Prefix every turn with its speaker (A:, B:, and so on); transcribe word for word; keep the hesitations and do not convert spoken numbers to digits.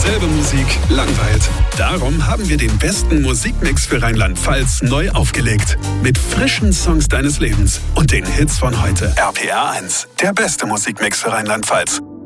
A: Dieselbe Musik langweilt. Darum haben wir den besten Musikmix für Rheinland-Pfalz neu aufgelegt. Mit frischen Songs deines Lebens und den Hits von heute. R P R eins, der beste Musikmix für Rheinland-Pfalz.